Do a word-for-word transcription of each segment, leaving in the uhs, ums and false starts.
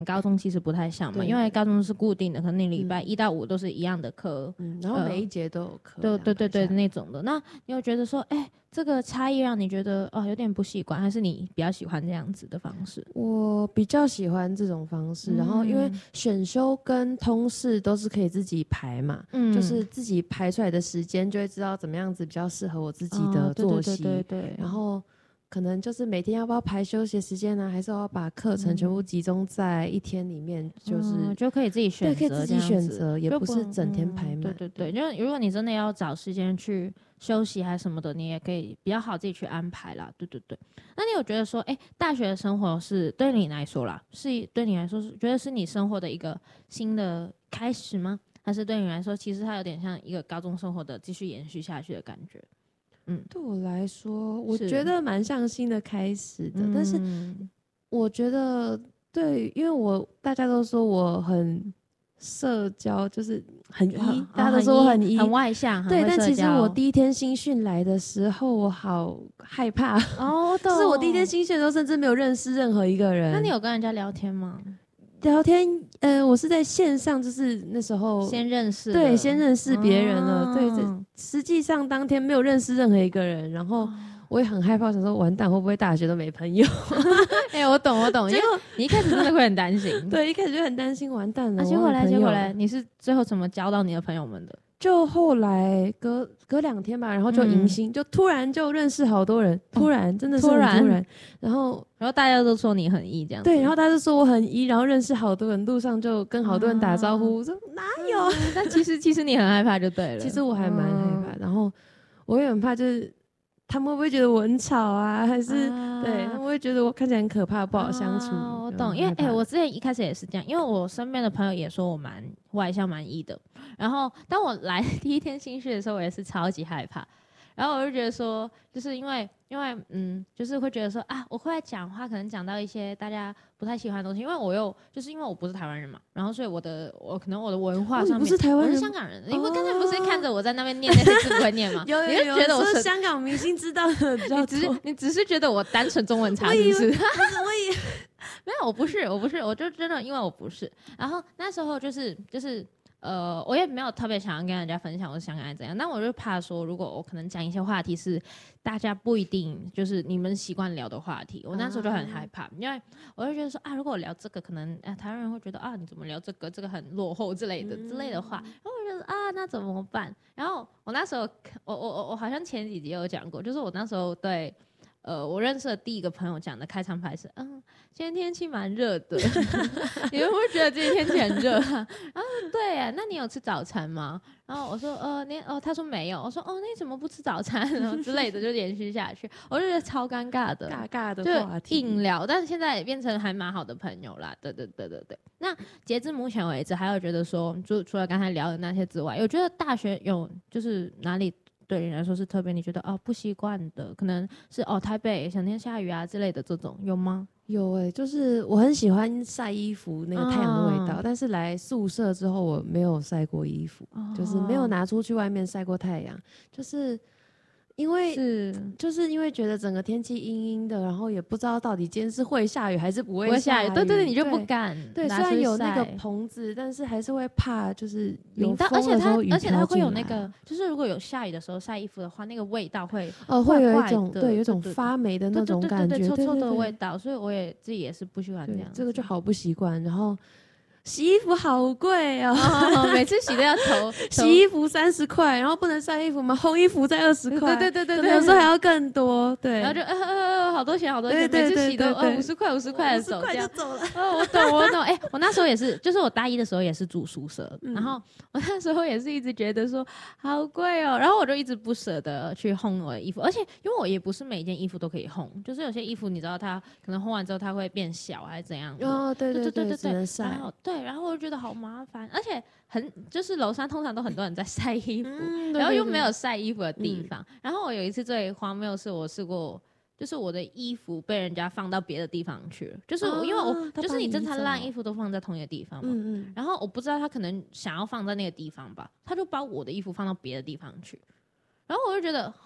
高中其实不太像嘛，因为高中是固定的，可能你礼拜一到五都是一样的课、 嗯，然后每一节都有课、 呃，对对对对那种的。那你有觉得说，哎、欸，这个差异让你觉得哦有点不习惯，还是你比较喜欢这样子的方式？ 我比较喜欢这种方式，嗯、然后因为选修跟通识都是可以自己排嘛，嗯，就是自己排出来的时间就会知道怎么样子比较适合我自己的作息，哦、对对对对对，然后。可能就是每天要不要排休息时间呢、啊？还是要把课程全部集中在一天里面？就是、 嗯、就可以自己选择， 对，可以自己选择，也不是整天排满、嗯。 对对对，就如果你真的要找时间去休息还是什么的，你也可以比较好自己去安排啦。对对对，那你有觉得说，哎、欸，大学的生活是对你来说啦，是对你来说是觉得是你生活的一个新的开始吗？还是对你来说，其实它有点像一个高中生活的继续延续下去的感觉？ 嗯，对我来说，我觉得蛮像新的开始的，但是我觉得对，因为我大家都说我很社交，就是很 E，、哦、大家都说我很 E， 很外向， 对，但其实我第一天新训来的时候，我好害怕哦，就是我第一天新训的时候，甚至没有认识任何一个人。 那你有跟人家聊天吗？ 聊天，呃，我是在线上，就是那时候先认识， 对，先认识别人了，哦、对，这实际上当天没有认识任何一个人，然后我也很害怕，想说完蛋，会不会大学都没朋友？ 哎、欸，我懂，我懂，因为你一开始真的会很担心， 对，一开始就很担心，完蛋了。 结果来，结果来，你是最后怎么交到你的朋友们的？ 就后来隔隔两天吧，然后就迎新、嗯，就突然就认识好多人，突然、哦、真的是很突然，突然然后然后大家都说你很 E 这样子， 对，然后大家都说我很 E， 然后认识好多人，路上就跟好多人打招呼，啊、我说哪有？ 嗯、但其实其实你很害怕就对了， 其实我还蛮害怕、嗯，然后我也很怕就是他们会不会觉得我很吵啊，还是、啊、对他们会觉得我看起来很可怕，不好相处。 啊、我懂，因为哎、欸，我之前一开始也是这样，因为我身边的朋友也说我蛮外向蛮 E 的。然后当我来第一天新训的时候，我也是超级害怕。然后我就觉得说，就是因为因为嗯，就是会觉得说啊，我会讲话，可能讲到一些大家不太喜欢的东西，因为我又就是因为我不是台湾人嘛，然后所以我的我可能我的文化上面、哦、 不是台湾人， 我是香港人。你们刚才不是看着我在那边念那些字不会念吗？ 有有有，你就觉得我是香港明星知道的比较多，你只是你只是觉得我单纯中文差，是不是？ 我以为没有，我不是，我不是，我就真的因为我不是。然后那时候就是就是。呃，我也没有特别想要跟人家分享我是香港人怎样，但我就怕说，如果我可能讲一些话题是大家不一定就是你们习惯聊的话题，我那时候就很害怕，因为我就觉得说啊，如果我聊这个，可能啊台湾人会觉得啊你怎么聊这个，这个很落后之类的、嗯、之类的话，然后我就觉得啊那怎么办？然后我那时候我我我我好像前几集有讲过，就是我那时候对。呃，我认识的第一个朋友讲的开场白是，嗯，今天天气蛮热的，你们会觉得今天天气很热啊？啊，对啊，那你有吃早餐吗？然后我说，呃，你哦，他说没有，我说，哦，那你怎么不吃早餐？然后之类的就延续下去，我就觉得超尴尬的， 尬尬的话题， 就硬聊，但是现在也变成还蛮好的朋友啦，对对对对对。那截至目前为止，还有觉得说，就除了刚才聊的那些之外，我觉得大学有就是哪里？对你来说是特别，你觉得哦不习惯的，可能是哦台北想天下雨啊之类的这种有吗？ 有哎、欸，就是我很喜欢晒衣服那个太阳的味道、哦，但是来宿舍之后我没有晒过衣服、哦，就是没有拿出去外面晒过太阳，就是因为是就是因为觉得整个天气阴阴的，然后也不知道到底今天是会下雨还是不会下雨， 对对对，你就不敢对，虽然有那个棚子，但是还是会怕，就是有风的时候雨而且它会有那个，就是如果有下雨的时候晒衣服的话，那个味道会哦会有一种对有一种发霉的那种感觉， 对对对对，臭臭的味道，所以我也自己也是不喜欢这样， 这个就好不习惯，然后。洗衣服好贵哦， 哦每次洗都要投洗衣服三十块，然后不能晒衣服吗？烘衣服再二十块， 对对对对对， 有时候还要更多，对， 然后就呃呃呃好多钱好多钱， 对对对对对， 每次洗都呃五十块五十块的走， 五十块就走了。 哦，我懂我懂，哎、欸，我那时候也是，就是我大一的时候也是住宿舍、嗯，然后我那时候也是一直觉得说好贵哦，然后我就一直不舍得去烘我的衣服，而且因为我也不是每一件衣服都可以烘，就是有些衣服你知道它可能烘完之后它会变小还是怎样的， 哦对对对对对， 只能晒，然后对，然后我就觉得好麻烦，而且很就是楼上通常都很多人在晒衣服、嗯，然后又没有晒衣服的地方、嗯。然后我有一次最荒谬是我试过，就是我的衣服被人家放到别的地方去了，就是因为我、哦、就是你正常烂衣服都放在同一个地方嘛，嗯嗯，然后我不知道他可能想要放在那个地方吧，他就把我的衣服放到别的地方去，然后我就觉得哈。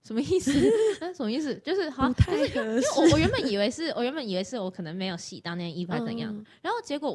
什么意思？那什么意思？就是好， 不太合适。 因为我我原本以为是我原本以为是我可能没有洗到那件衣服还怎样，嗯、然后结果